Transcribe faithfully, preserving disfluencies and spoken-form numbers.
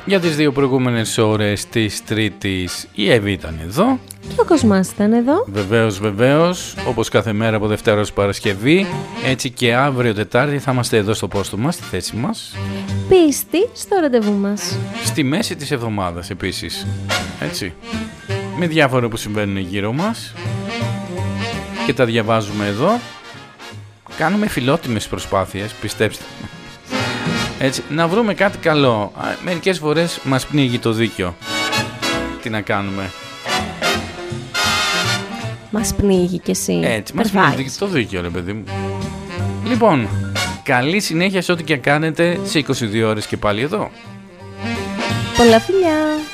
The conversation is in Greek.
Για τις δύο προηγούμενες ώρες της Τρίτης η Εύη ήταν εδώ. Και ο Κοσμάς ήταν εδώ. Βεβαίως, βεβαίως, όπως κάθε μέρα από Δευτέρα ως Παρασκευή. Έτσι και αύριο Τετάρτη θα είμαστε εδώ στο πόστο μας, στη θέση μας. Πίστη στο ραντεβού μας. Στη μέση της εβδομάδας επίσης. Έτσι. Με διάφορα που συμβαίνουν γύρω μας. Και τα διαβάζουμε εδώ. Κάνουμε φιλότιμες προσπάθειες, πιστέψτε με. Έτσι, να βρούμε κάτι καλό. Μερικές φορές μας πνίγει το δίκιο. Τι να κάνουμε. Μας πνίγει κι εσύ. Έτσι, μας πνίγει το δίκιο, ρε παιδί μου. Λοιπόν, καλή συνέχεια σε ό,τι και κάνετε σε είκοσι δύο ώρες και πάλι εδώ. Πολλά φιλιά.